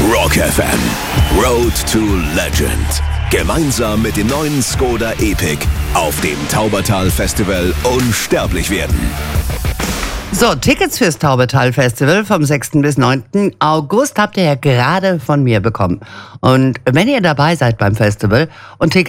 Rock FM. Road to Legend. Gemeinsam mit dem neuen Skoda Epic auf dem Taubertal Festival unsterblich werden. So, Tickets fürs Taubertal Festival vom 6. bis 9. August habt ihr ja gerade von mir bekommen. Und wenn ihr dabei seid beim Festival und Tickets